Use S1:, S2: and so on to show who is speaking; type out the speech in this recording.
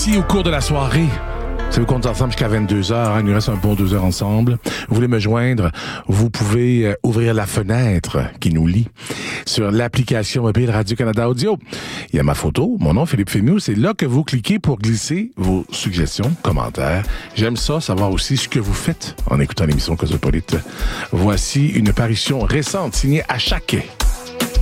S1: aussi au cours de la soirée. Vous savez qu'on est ensemble jusqu'à 22h. Il nous reste un bon 2 heures ensemble. Vous voulez me joindre? Vous pouvez ouvrir la fenêtre qui nous lie sur l'application mobile Radio-Canada Audio. Il y a ma photo, mon nom, Philippe Fénoux. C'est là que vous cliquez pour glisser vos suggestions, commentaires. J'aime ça, savoir aussi ce que vous faites en écoutant l'émission Cosmopolite. Voici une parution récente signée à chaque